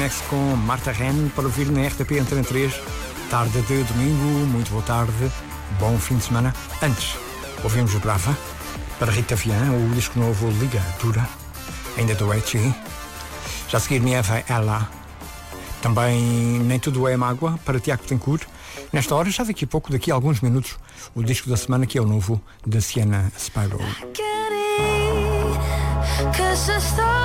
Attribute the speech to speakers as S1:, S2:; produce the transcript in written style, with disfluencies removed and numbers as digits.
S1: Kleenex com Marta Ren para ouvir na RTP Antena 3, tarde de domingo. Muito boa tarde, bom fim de semana. Antes, ouvimos o Brava para Rita Vian, o disco novo Ligadura, ainda do Etchi. Já a seguir Nieva Ela, também Nem Tudo é Mágoa para Tiago Betancourt. Nesta hora, já daqui a pouco, daqui a alguns minutos, o disco da semana, que é o novo da Sienna Spyro.